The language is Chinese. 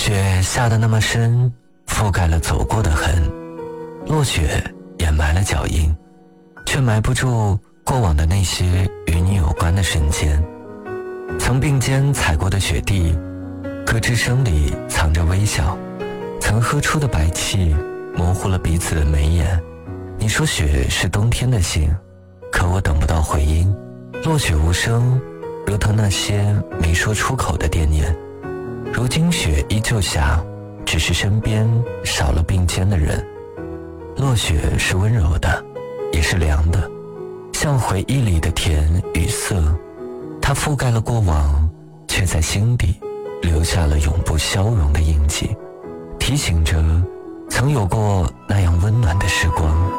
雪下得那么深，覆盖了走过的痕，落雪掩埋了脚印，却埋不住过往的那些与你有关的瞬间。曾并肩踩过的雪地，咯吱声里藏着微笑，曾喝出的白气模糊了彼此的眉眼。你说雪是冬天的信，可我等不到回音。落雪无声，如同那些没说出口的惦念。如今雪依旧下，只是身边少了并肩的人。落雪是温柔的，也是凉的，像回忆里的甜与涩，它覆盖了过往，却在心底留下了永不消融的印记，提醒着曾有过那样温暖的时光。